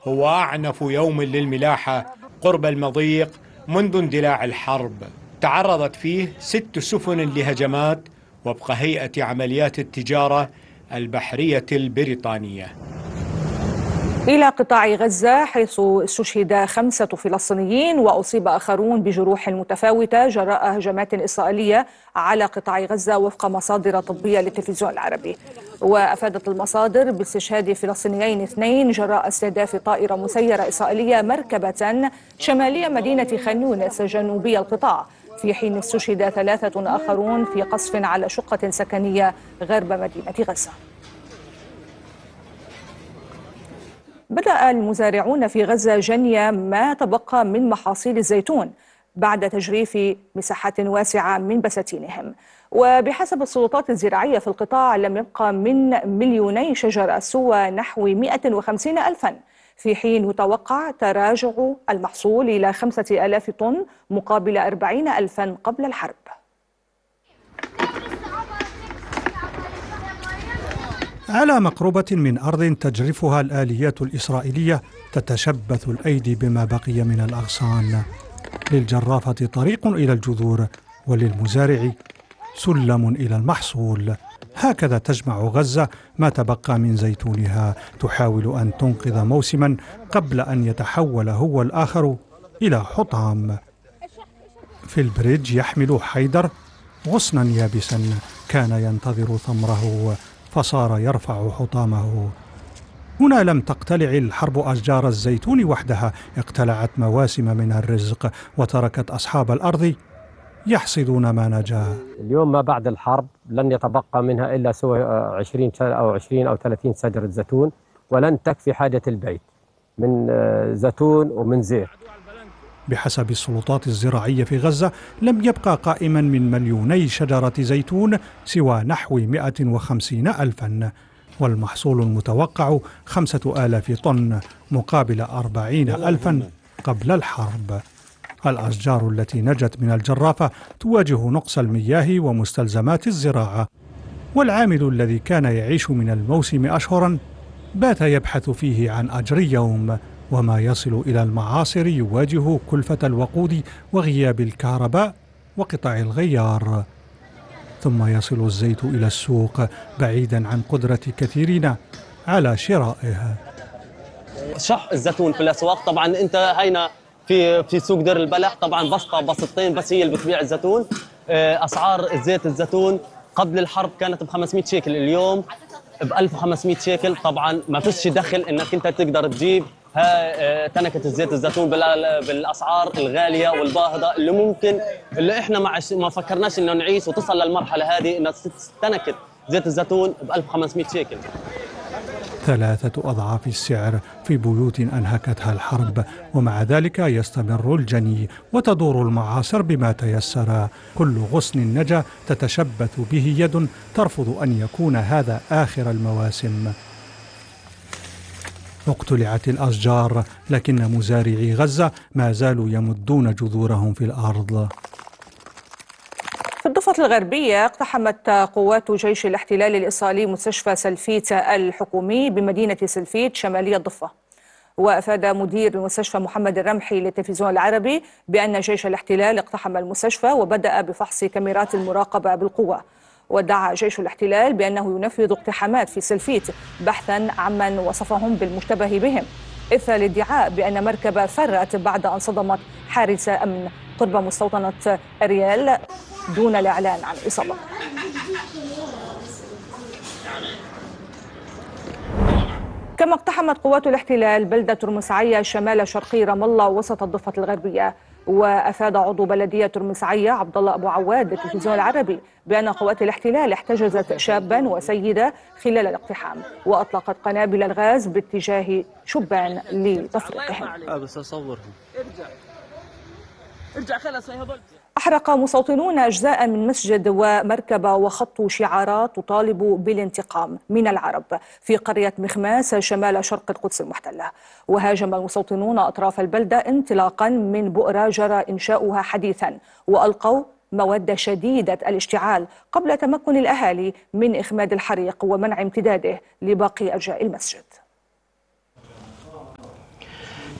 هو أعنف يوم للملاحة قرب المضيق منذ اندلاع الحرب. تعرضت فيه 6 سفن لهجمات وفق هيئة عمليات التجارة البحرية البريطانية. إلى قطاع غزة، حيث استشهد 5 فلسطينيين وأصيب آخرون بجروح متفاوتة جراء هجمات إسرائيلية على قطاع غزة وفق مصادر طبية للتلفزيون العربي. وأفادت المصادر باستشهاد فلسطينيين 2 جراء استهداف طائرة مسيرة إسرائيلية مركبة شمالية مدينة خان يونس جنوبي القطاع، في حين استشهد 3 آخرون في قصف على شقة سكنية غرب مدينة غزة. بدأ المزارعون في غزة جني ما تبقى من محاصيل الزيتون بعد تجريف مساحات واسعة من بساتينهم. وبحسب السلطات الزراعية في القطاع لم يبقى من 2,000,000 شجرة سوى نحو 150 ألفا، في حين يتوقع تراجع المحصول إلى 5,000 طن مقابل 40 ألفا قبل الحرب. على مقربة من أرض تجرفها الآليات الإسرائيلية تتشبث الأيدي بما بقي من الأغصان. للجرافة طريق إلى الجذور، وللمزارع سلم إلى المحصول. هكذا تجمع غزة ما تبقى من زيتونها، تحاول أن تنقذ موسما قبل أن يتحول هو الآخر إلى حطام. في البريدج يحمل حيدر غصنا يابسا كان ينتظر ثمره، فصار يرفع حطامه. هنا لم تقتلع الحرب أشجار الزيتون وحدها، اقتلعت مواسم من الرزق وتركت أصحاب الأرض يحصدون ما نجا. اليوم ما بعد الحرب لن يتبقى منها إلا سوى 20 أو 30 شجرة زيتون، ولن تكفي حاجة البيت من زيتون ومن زيت. بحسب السلطات الزراعية في غزة لم يبقى قائما من 2,000,000 شجرة زيتون سوى نحو 150 ألفا، والمحصول المتوقع 5,000 طن مقابل 40 ألفا قبل الحرب. الأشجار التي نجت من الجرافة تواجه نقص المياه ومستلزمات الزراعة، والعامل الذي كان يعيش من الموسم أشهرا بات يبحث فيه عن أجر يوم، وما يصل إلى المعاصر يواجه كلفة الوقود وغياب الكهرباء وقطع الغيار. ثم يصل الزيت إلى السوق بعيدا عن قدرة كثيرين على شرائه. شح الزيتون في الأسواق، طبعا أنت هينا في سوق دير البلح طبعا بسطة بسطتين بس هي اللي بتبيع الزيتون. أسعار زيت الزيتون قبل الحرب كانت ب500 شيكل، اليوم ب1500 شيكل. طبعا ما فيش دخل انك انت تقدر تجيب تنكة الزيت الزيتون بالاسعار الغاليه والباهظه اللي احنا ما فكرناش انه نعيش وتصل للمرحله هذه، ان تنكة زيت الزيتون ب1500 شيكل، 3 أضعاف السعر في بيوت أنهكتها الحرب. ومع ذلك يستمر الجني وتدور المعاصر بما تيسر. كل غصن نجا تتشبث به يد ترفض أن يكون هذا آخر المواسم. اقتلعت الأشجار، لكن مزارعي غزة ما زالوا يمدون جذورهم في الأرض. في الضفة الغربية اقتحمت قوات جيش الاحتلال الإسرائيلي مستشفى سلفيت الحكومي بمدينة سلفيت شمالية الضفة. وأفاد مدير المستشفى محمد الرمحي للتلفزيون العربي بأن جيش الاحتلال اقتحم المستشفى وبدأ بفحص كاميرات المراقبة بالقوة. وادعى جيش الاحتلال بأنه ينفذ اقتحامات في سلفيت بحثا عمن وصفهم بالمشتبه بهم، إثر الادعاء بأن مركبة فرت بعد أن صدمت حارس أمن قرب مستوطنة أريال دون الإعلان عن إصابته. كما اقتحمت قوات الاحتلال بلدة ترمسعية شمال شرقي رام الله وسط الضفة الغربية. وأفاد عضو بلدية ترمسعية عبد الله أبو عواد للتلفزيون العربي بأن قوات الاحتلال احتجزت شابا وسيدة خلال الاقتحام، وأطلقت قنابل الغاز باتجاه شبان لتفريقهم. ارجع خلص هذول. أحرق مستوطنون أجزاء من مسجد ومركبة وخطوا شعارات تطالب بالانتقام من العرب في قرية مخماس شمال شرق القدس المحتلة. وهاجم المستوطنون أطراف البلدة انطلاقا من بؤرة جرى إنشاؤها حديثا، وألقوا مواد شديدة الاشتعال قبل تمكن الأهالي من إخماد الحريق ومنع امتداده لباقي أجزاء المسجد.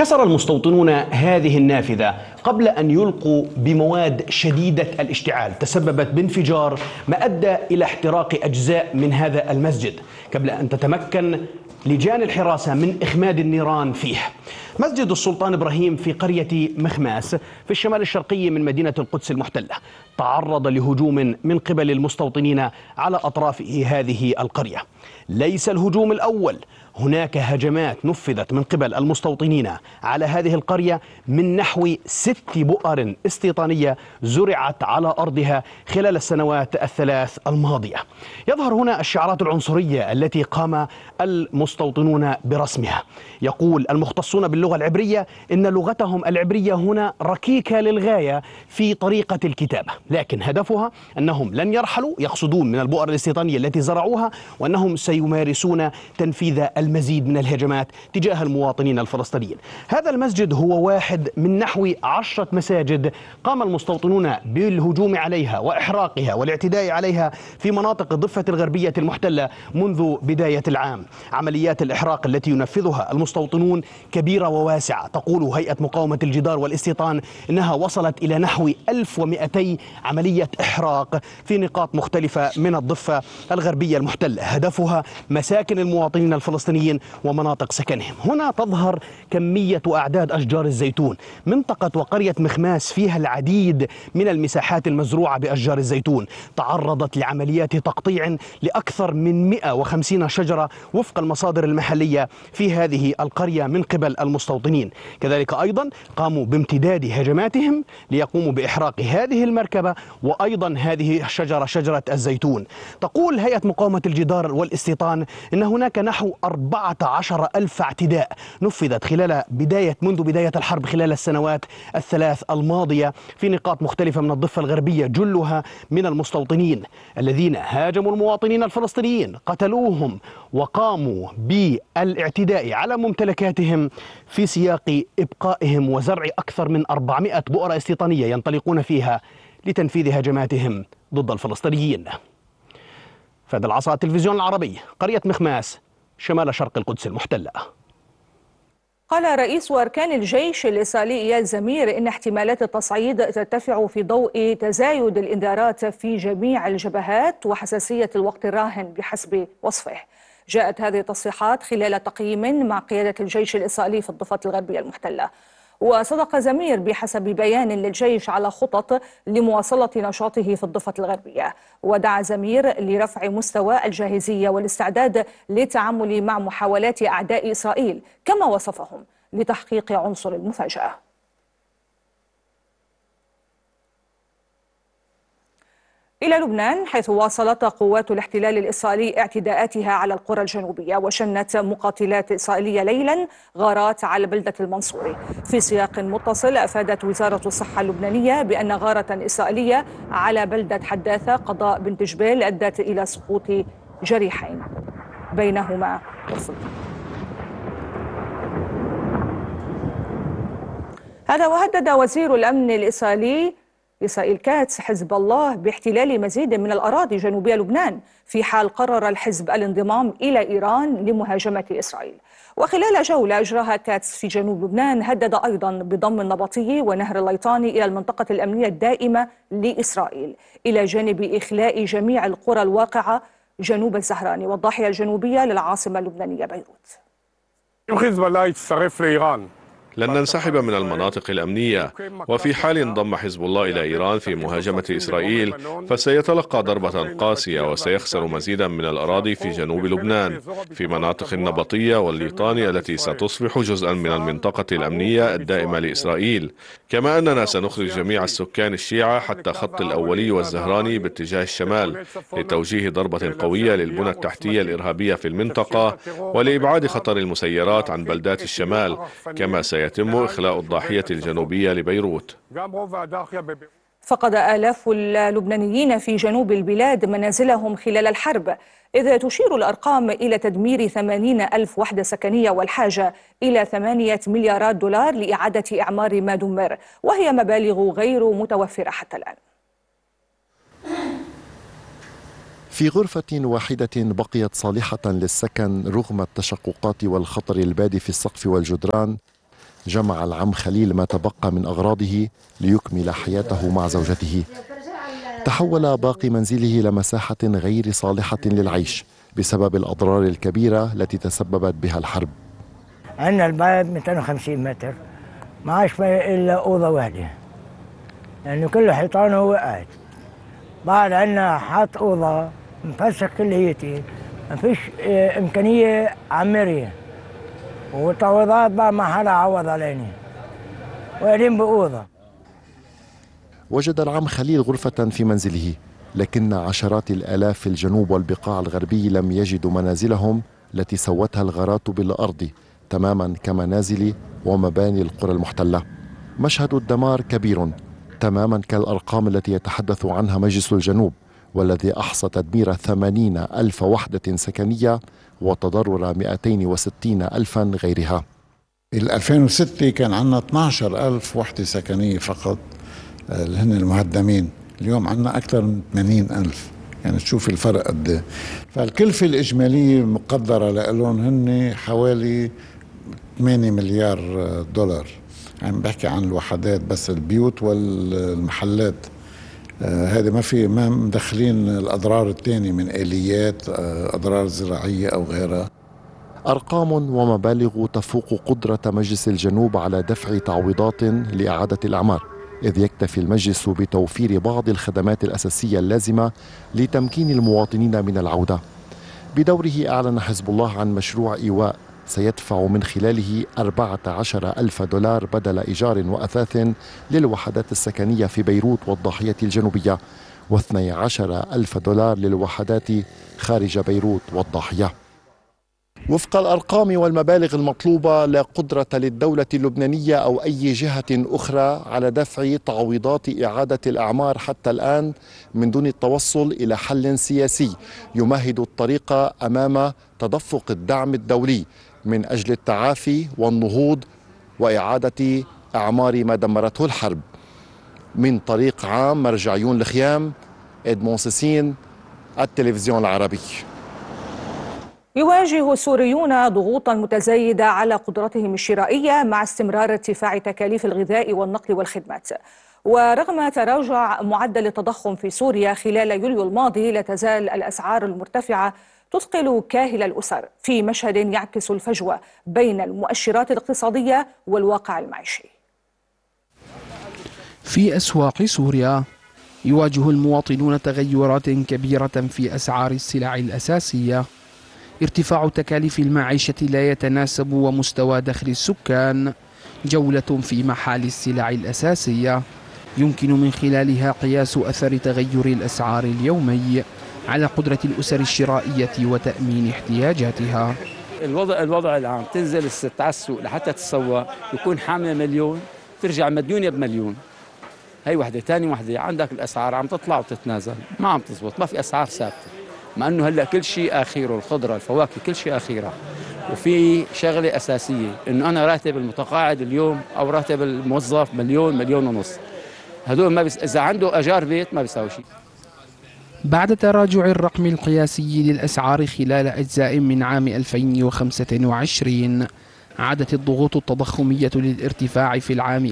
كسر المستوطنون هذه النافذة قبل أن يلقوا بمواد شديدة الاشتعال تسببت بانفجار ما أدى إلى احتراق أجزاء من هذا المسجد قبل أن تتمكن لجان الحراسة من إخماد النيران فيه. مسجد السلطان إبراهيم في قرية مخماس في الشمال الشرقي من مدينة القدس المحتلة تعرض لهجوم من قبل المستوطنين على أطراف هذه القرية. ليس الهجوم الأول، هناك هجمات نفذت من قبل المستوطنين على هذه القرية من نحو 6 بؤر استيطانية زرعت على أرضها خلال السنوات الثلاث الماضية. يظهر هنا الشعارات العنصرية التي قام المستوطنون برسمها. يقول المختصون باللغة العبرية إن لغتهم العبرية هنا ركيكة للغاية في طريقة الكتابة، لكن هدفها أنهم لن يرحلوا، يقصدون من البؤر الاستيطانية التي زرعوها، وأنهم سيمارسون تنفيذ المزيد من الهجمات تجاه المواطنين الفلسطينيين. هذا المسجد هو واحد من نحو 10 مساجد قام المستوطنون بالهجوم عليها وإحراقها والاعتداء عليها في مناطق الضفة الغربية المحتلة منذ بداية العام. عمليات الإحراق التي ينفذها المستوطنون كبيرة وواسعة. تقول هيئة مقاومة الجدار والاستيطان إنها وصلت إلى نحو 1200 عملية إحراق في نقاط مختلفة من الضفة الغربية المحتلة، هدفها مساكن المواطنين الفلسطينيين ومناطق سكنهم. هنا تظهر كمية وأعداد أشجار الزيتون. منطقة وقرية مخماس فيها العديد من المساحات المزروعة بأشجار الزيتون، تعرضت لعمليات تقطيع لأكثر من 150 شجرة وفق المصادر المحلية في هذه القرية من قبل المستوطنين. كذلك أيضا قاموا بامتداد هجماتهم ليقوموا بإحراق هذه المركبة وأيضا هذه الشجرة، شجرة الزيتون. تقول هيئة مقاومة الجدار والاستيطان إن هناك نحو 14,000 اعتداء نفذت منذ بداية الحرب خلال السنوات الثلاث الماضية في نقاط مختلفة من الضفة الغربية، جلها من المستوطنين الذين هاجموا المواطنين الفلسطينيين، قتلوهم وقاموا بالاعتداء على ممتلكاتهم في سياق إبقائهم وزرع أكثر من 400 بؤرة استيطانية ينطلقون فيها لتنفيذ هجماتهم ضد الفلسطينيين. فهد العصا، التلفزيون العربي، قرية مخماس، شمال شرق القدس المحتلة. قال رئيس أركان الجيش الإسرائيلي إياد زمير إن احتمالات التصعيد ترتفع في ضوء تزايد الإنذارات في جميع الجبهات وحساسية الوقت الراهن بحسب وصفه. جاءت هذه التصريحات خلال تقييم مع قيادة الجيش الإسرائيلي في الضفة الغربية المحتلة. وصدق زمير بحسب بيان للجيش على خطط لمواصلة نشاطه في الضفة الغربية. ودعا زمير لرفع مستوى الجاهزية والاستعداد للتعامل مع محاولات أعداء إسرائيل كما وصفهم لتحقيق عنصر المفاجأة. إلى لبنان، حيث واصلت قوات الاحتلال الإسرائيلي اعتداءاتها على القرى الجنوبية، وشنت مقاتلات إسرائيلية ليلا غارات على بلدة المنصوري. في سياق متصل، أفادت وزارة الصحة اللبنانية بأن غارة إسرائيلية على بلدة حداثة قضاء بنت جبيل أدت إلى سقوط جريحين بينهما طفل. هذا وهدد وزير الأمن الإسرائيلي إسرائيل كاتس حزب الله باحتلال مزيد من الأراضي جنوبية لبنان في حال قرر الحزب الانضمام إلى إيران لمهاجمة إسرائيل. وخلال جولة أجراها كاتس في جنوب لبنان، هدد أيضا بضم النبطي ونهر الليطاني إلى المنطقة الأمنية الدائمة لإسرائيل، إلى جانب إخلاء جميع القرى الواقعة جنوب الزهراني والضاحية الجنوبية للعاصمة اللبنانية بيروت. حزب الله يتصرف لإيران، لن ننسحب من المناطق الأمنية، وفي حال انضم حزب الله إلى إيران في مهاجمة إسرائيل فسيتلقى ضربة قاسية وسيخسر مزيدا من الأراضي في جنوب لبنان في مناطق النبطية والليطاني التي ستصبح جزءا من المنطقة الأمنية الدائمة لإسرائيل. كما أننا سنخرج جميع السكان الشيعة حتى خط الأولي والزهراني باتجاه الشمال لتوجيه ضربة قوية للبنى التحتية الإرهابية في المنطقة ولإبعاد خطر المسيرات عن بلدات الشمال، كما سيتم إخلاء الضاحية الجنوبية لبيروت. فقد آلاف اللبنانيين في جنوب البلاد منازلهم خلال الحرب، إذ تشير الأرقام إلى تدمير 80,000 وحدة سكنية والحاجة إلى 8 مليارات دولار لإعادة إعمار ما دمر، وهي مبالغ غير متوفرة حتى الآن. في غرفة واحدة بقيت صالحة للسكن رغم التشققات والخطر البادي في السقف والجدران، جمع العم خليل ما تبقى من أغراضه ليكمل حياته مع زوجته. تحول باقي منزله لمساحة غير صالحة للعيش بسبب الأضرار الكبيرة التي تسببت بها الحرب. عندنا البيت 250 متر، ما عاش فيه إلا أوضة واحدة لأنه كله حيطانه وقعت. بعد عندنا حاط أوضة مفسخ كليتي، ما فيش إمكانية عمرية وتعويضات بقى ما حدا عوض علينا وقاعدين بأوضة. وجد العم خليل غرفة في منزله، لكن عشرات الآلاف في الجنوب والبقاع الغربي لم يجدوا منازلهم التي سوتها الغارات بالأرض تماما كمنازل ومباني القرى المحتلة. مشهد الدمار كبير تماما كالأرقام التي يتحدث عنها مجلس الجنوب، والذي أحصى تدمير 80,000 وحدة سكنية وتضرر 260,000 غيرها. 2006 كان عندنا 12,000 وحدة سكنية فقط اللي هن المهدمين، اليوم عندنا أكثر من 80,000. يعني تشوف الفرق قد ايه. فالكلفة الإجمالية المقدرة لهم هن حوالي 8 مليار دولار. عم بحكي عن الوحدات بس، البيوت والمحلات. هذه ما مدخلين الأضرار الثانية من آليات، أضرار زراعية أو غيرها. أرقام ومبالغ تفوق قدرة مجلس الجنوب على دفع تعويضات لإعادة الأعمار، إذ يكتفي المجلس بتوفير بعض الخدمات الأساسية اللازمة لتمكين المواطنين من العودة. بدوره أعلن حزب الله عن مشروع إيواء سيدفع من خلاله 14,000 دولار بدل إيجار وأثاث للوحدات السكنية في بيروت والضاحية الجنوبية، و12,000 دولار للوحدات خارج بيروت والضاحية. وفق الأرقام والمبالغ المطلوبة، لا قدرة للدولة اللبنانية أو أي جهة أخرى على دفع تعويضات إعادة الأعمار حتى الآن من دون التوصل إلى حل سياسي يمهد الطريق أمام تدفق الدعم الدولي من أجل التعافي والنهوض وإعادة أعمار ما دمرته الحرب. من طريق عام مرجعيون الخيام، إدمون سيسين، التلفزيون العربي. يواجه السوريون ضغوطا متزايدة على قدرتهم الشرائية مع استمرار ارتفاع تكاليف الغذاء والنقل والخدمات. ورغم تراجع معدل التضخم في سوريا خلال يوليو الماضي، لا تزال الأسعار المرتفعة تثقل كاهل الأسر في مشهد يعكس الفجوة بين المؤشرات الاقتصادية والواقع المعيشي. في أسواق سوريا يواجه المواطنون تغيرات كبيرة في أسعار السلع الأساسية. ارتفاع تكاليف المعيشة لا يتناسب ومستوى دخل السكان. جولة في محال السلع الأساسية يمكن من خلالها قياس أثر تغير الأسعار اليومي على قدرة الأسر الشرائية وتأمين احتياجاتها. الوضع العام تنزل الست على السوق لحتى تسوى، يكون حاملة مليون ترجع مديونة بمليون. هي وحدة. تاني وحدة عندك الأسعار عم تطلع وتتنازل، ما عم تزبط، ما في أسعار ثابتة، مع أنه هلأ كل شيء آخره، الخضرة الفواكه كل شيء آخره. وفي شغلة أساسية إنه أنا راتب المتقاعد اليوم أو راتب الموظف مليون ونص، هدول ما إذا عنده أجار بيت ما بيساوي شيء. بعد تراجع الرقم القياسي للأسعار خلال أجزاء من عام 2025، عادت الضغوط التضخمية للارتفاع في العام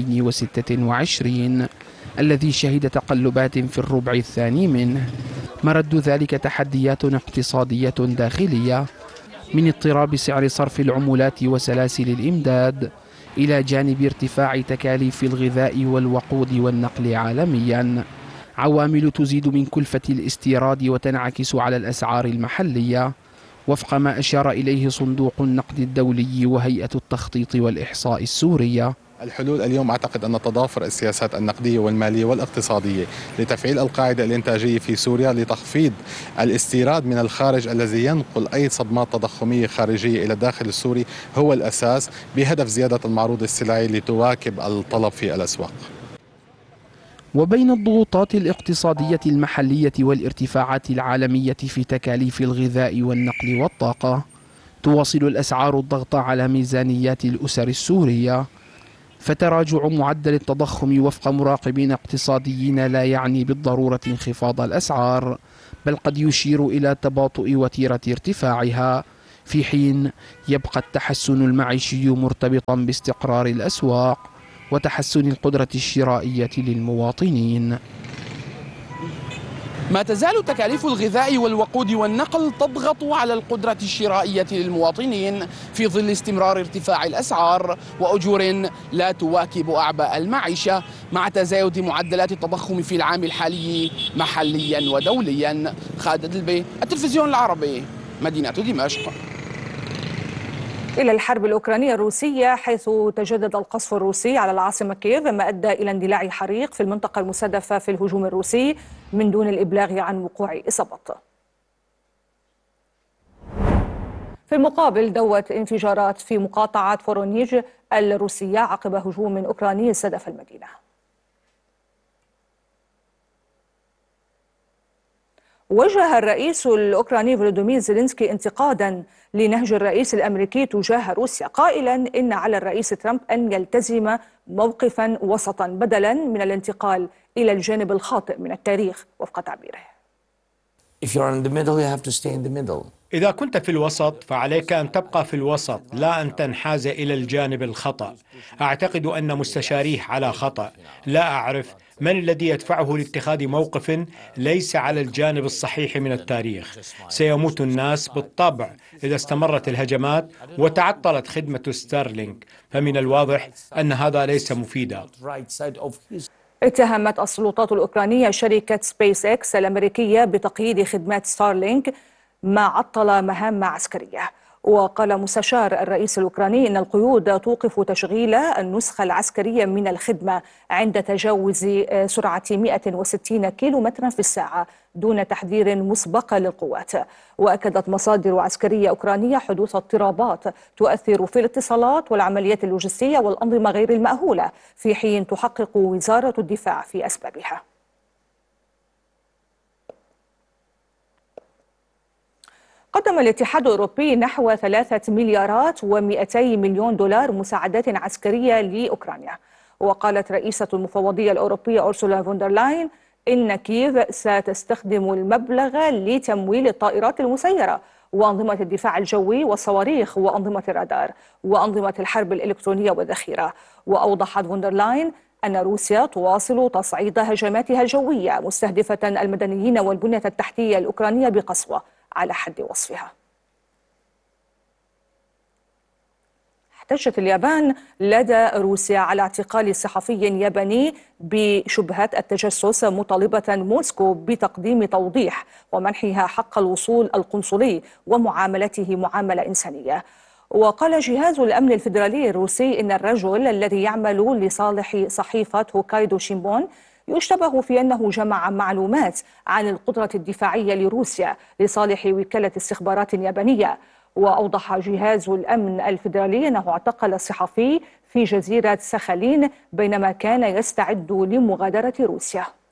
2026 الذي شهد تقلبات في الربع الثاني منه. مرد ذلك تحديات اقتصادية داخلية، من اضطراب سعر صرف العملات وسلاسل الإمداد إلى جانب ارتفاع تكاليف الغذاء والوقود والنقل عالميا، عوامل تزيد من كلفة الاستيراد وتنعكس على الأسعار المحلية، وفق ما أشار إليه صندوق النقد الدولي وهيئة التخطيط والإحصاء السورية. الحلول اليوم أعتقد أن تضافر السياسات النقدية والمالية والاقتصادية لتفعيل القاعدة الإنتاجية في سوريا لتخفيض الاستيراد من الخارج الذي ينقل أي صدمات تضخمية خارجية إلى الداخل السوري هو الأساس، بهدف زيادة المعروض السلعي لتواكب الطلب في الأسواق. وبين الضغوطات الاقتصادية المحلية والارتفاعات العالمية في تكاليف الغذاء والنقل والطاقة، تواصل الأسعار الضغط على ميزانيات الأسر السورية. فتراجع معدل التضخم وفق مراقبين اقتصاديين لا يعني بالضرورة انخفاض الأسعار، بل قد يشير إلى تباطؤ وتيرة ارتفاعها في حين يبقى التحسن المعيشي مرتبطا باستقرار الأسواق وتحسن القدرة الشرائية للمواطنين. ما تزال تكاليف الغذاء والوقود والنقل تضغط على القدرة الشرائية للمواطنين في ظل استمرار ارتفاع الأسعار وأجور لا تواكب أعباء المعيشة، مع تزايد معدلات التضخم في العام الحالي محليا ودوليا. خالد دلبي، التلفزيون العربي، مدينة دمشق. إلى الحرب الأوكرانية الروسية، حيث تجدد القصف الروسي على العاصمة كييف ما أدى إلى اندلاع حريق في المنطقة المستهدفة في الهجوم الروسي من دون الإبلاغ عن وقوع إصابات. في المقابل، دوت انفجارات في مقاطعة فورونيج الروسية عقب هجوم أوكراني استهدف المدينة. وجه الرئيس الأوكراني فولودومير زيلينسكي انتقادا لنهج الرئيس الأمريكي تجاه روسيا، قائلا إن على الرئيس ترامب أن يلتزم موقفا وسطا بدلا من الانتقال إلى الجانب الخاطئ من التاريخ وفق تعبيره. إذا كنت في الوسط فعليك أن تبقى في الوسط، لا أن تنحاز إلى الجانب الخطأ. أعتقد أن مستشاريه على خطأ. لا أعرف من الذي يدفعه لاتخاذ موقف ليس على الجانب الصحيح من التاريخ. سيموت الناس بالطبع إذا استمرت الهجمات وتعطلت خدمة ستارلينك، فمن الواضح أن هذا ليس مفيدا. اتهمت السلطات الأوكرانية شركة سبيس إكس الأمريكية بتقييد خدمات ستارلينك، ما عطل مهام عسكرية. وقال مستشار الرئيس الأوكراني إن القيود توقف تشغيل النسخة العسكرية من الخدمة عند تجاوز سرعة 160 كيلومترا في الساعة دون تحذير مسبق للقوات. وأكدت مصادر عسكرية أوكرانية حدوث اضطرابات تؤثر في الاتصالات والعمليات اللوجستية والأنظمة غير المأهولة، في حين تحقق وزارة الدفاع في أسبابها. قدم الاتحاد الأوروبي نحو 3 مليارات و200 مليون دولار مساعدات عسكرية لأوكرانيا. وقالت رئيسة المفوضية الأوروبية أورسولا فون لاين إن كييف ستستخدم المبلغ لتمويل الطائرات المسيرة وأنظمة الدفاع الجوي والصواريخ وأنظمة الرادار وأنظمة الحرب الإلكترونية والذخيرة. وأوضحت فون لاين أن روسيا تواصل تصعيد هجماتها الجوية مستهدفة المدنيين والبنية التحتية الأوكرانية بقسوة على حد وصفها. احتجت اليابان لدى روسيا على اعتقال صحفي ياباني بشبهة التجسس، مطالبة موسكو بتقديم توضيح ومنحها حق الوصول القنصلي ومعاملته معاملة إنسانية. وقال جهاز الأمن الفيدرالي الروسي إن الرجل الذي يعمل لصالح صحيفة هوكايدو شينبون يشتبه في أنه جمع معلومات عن القدرة الدفاعية لروسيا لصالح وكالة استخبارات يابانية. وأوضح جهاز الأمن الفيدرالي أنه اعتقل الصحفي في جزيرة ساخالين بينما كان يستعد لمغادرة روسيا.